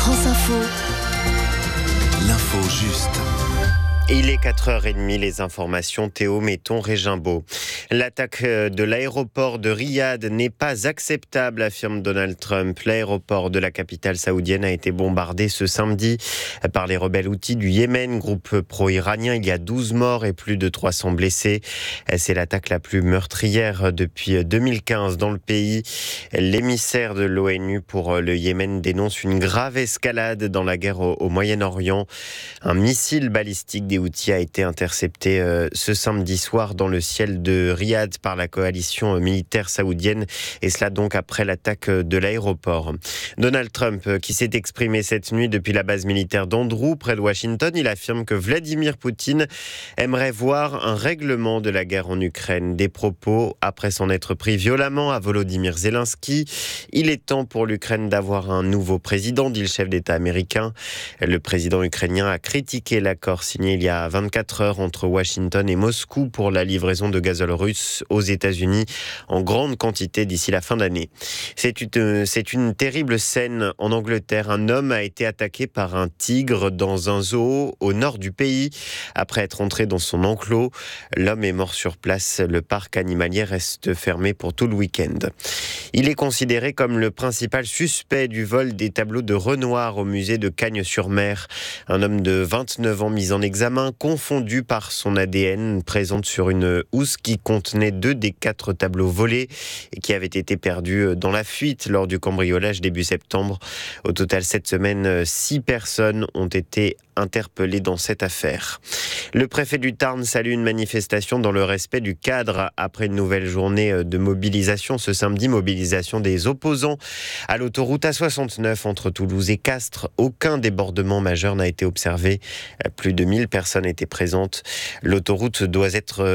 France Info. L'info juste. Il est 4h30, les informations, Théo Metton-Régimbaud. L'attaque de l'aéroport de Riyad n'est pas acceptable, affirme Donald Trump. L'aéroport de la capitale saoudienne a été bombardé ce samedi par les rebelles houthis du Yémen, groupe pro-iranien. Il y a 12 morts et plus de 300 blessés. C'est l'attaque la plus meurtrière depuis 2015 dans le pays. L'émissaire de l'ONU pour le Yémen dénonce une grave escalade dans la guerre au Moyen-Orient. Un missile balistique des Houthis a été intercepté ce samedi soir dans le ciel de Riyad par la coalition militaire saoudienne, et cela donc après l'attaque de l'aéroport. Donald Trump, qui s'est exprimé cette nuit depuis la base militaire d'Andrew près de Washington, il affirme que Vladimir Poutine aimerait voir un règlement de la guerre en Ukraine. Des propos après s'en être pris violemment à Volodymyr Zelensky. Il est temps pour l'Ukraine d'avoir un nouveau président, dit le chef d'État américain. Le président ukrainien a critiqué l'accord signé il y a 24 heures entre Washington et Moscou pour la livraison de gazole russe aux États-Unis en grande quantité d'ici la fin d'année. C'est une terrible scène en Angleterre. Un homme a été attaqué par un tigre dans un zoo au nord du pays. Après être entré dans son enclos, l'homme est mort sur place. Le parc animalier reste fermé pour tout le week-end. Il est considéré comme le principal suspect du vol des tableaux de Renoir au musée de Cagnes-sur-Mer. Un homme de 29 ans mis en examen, confondu par son ADN, présente sur une housse qui contenait 2 des 4 tableaux volés et qui avait été perdu dans la fuite lors du cambriolage début septembre. Au total, cette semaine, 6 personnes ont été interpellées dans cette affaire. Le préfet du Tarn salue une manifestation dans le respect du cadre après une nouvelle journée de mobilisation ce samedi, mobilisation des opposants à l'autoroute A69 entre Toulouse et Castres. Aucun débordement majeur n'a été observé. Plus de 1000 personnes étaient présentes. L'autoroute doit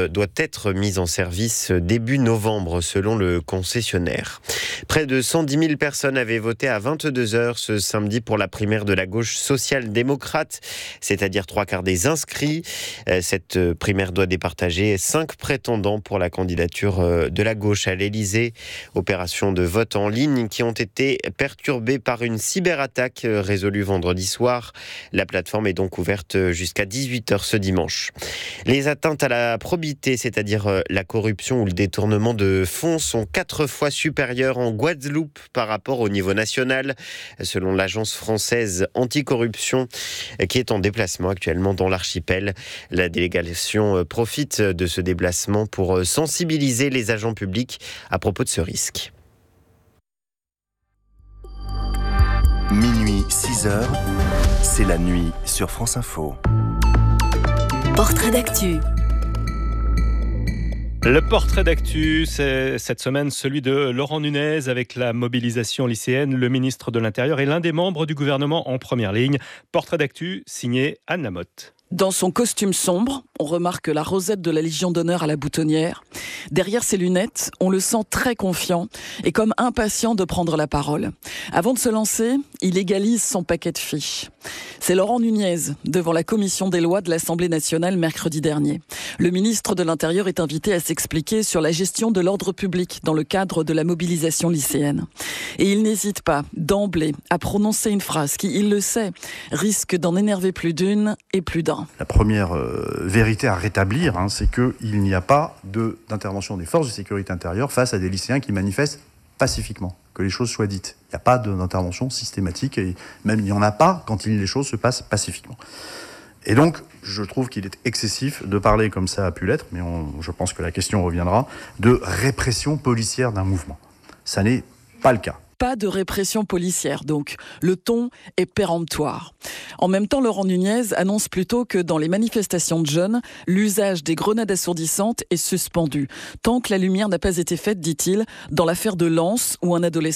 être mise en service début novembre selon le concessionnaire. Près de 110 000 personnes avaient voté à 22h ce samedi pour la primaire de la gauche social-démocrate, c'est-à-dire 3/4 des inscrits. Cette primaire doit départager 5 prétendants pour la candidature de la gauche à l'Élysée. Opération de vote en ligne qui ont été perturbées par une cyberattaque résolue vendredi soir. La plateforme est donc ouverte jusqu'à 18h ce dimanche. Les atteintes à la probité, c'est-à-dire la corruption ou le détournement de fonds, sont 4 fois supérieures en Guadeloupe par rapport au niveau national, selon l'agence française anticorruption qui est en déplacement actuellement dans l'archipel. La délégation profite de ce déplacement pour sensibiliser les agents publics à propos de ce risque. Minuit 6h, c'est la nuit sur France Info. Portrait d'actu. Le portrait d'actu, c'est cette semaine celui de Laurent Nunez avec la mobilisation lycéenne. Le ministre de l'Intérieur est l'un des membres du gouvernement en première ligne. Portrait d'actu signé Anne Lamotte. Dans son costume sombre, on remarque la rosette de la Légion d'honneur à la boutonnière. Derrière ses lunettes, on le sent très confiant et comme impatient de prendre la parole. Avant de se lancer, il égalise son paquet de fiches. C'est Laurent Nunez, devant la commission des lois de l'Assemblée nationale mercredi dernier. Le ministre de l'Intérieur est invité à s'expliquer sur la gestion de l'ordre public dans le cadre de la mobilisation lycéenne. Et il n'hésite pas, d'emblée, à prononcer une phrase qui, il le sait, risque d'en énerver plus d'une et plus d'un. La première vérité à rétablir, c'est qu'il n'y a pas d'intervention des forces de sécurité intérieure face à des lycéens qui manifestent pacifiquement, que les choses soient dites. Il n'y a pas d'intervention systématique, et même il n'y en a pas quand les choses se passent pacifiquement. Et donc, je trouve qu'il est excessif de parler, comme ça a pu l'être, mais je pense que la question reviendra, de répression policière d'un mouvement. Ça n'est pas le cas. Pas de répression policière, donc. Le ton est péremptoire. En même temps, Laurent Nunez annonce plutôt que dans les manifestations de jeunes, l'usage des grenades assourdissantes est suspendu. Tant que la lumière n'a pas été faite, dit-il, dans l'affaire de Lens, où un adolescent